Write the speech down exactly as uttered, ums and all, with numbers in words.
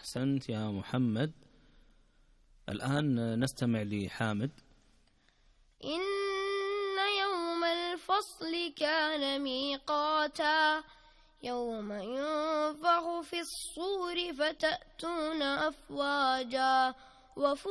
أحسنت يا محمد. الآن نستمع لحامد. إن يوم الفصل كان ميقاتا يوم ينفخ في الصور فتأتون أفواجا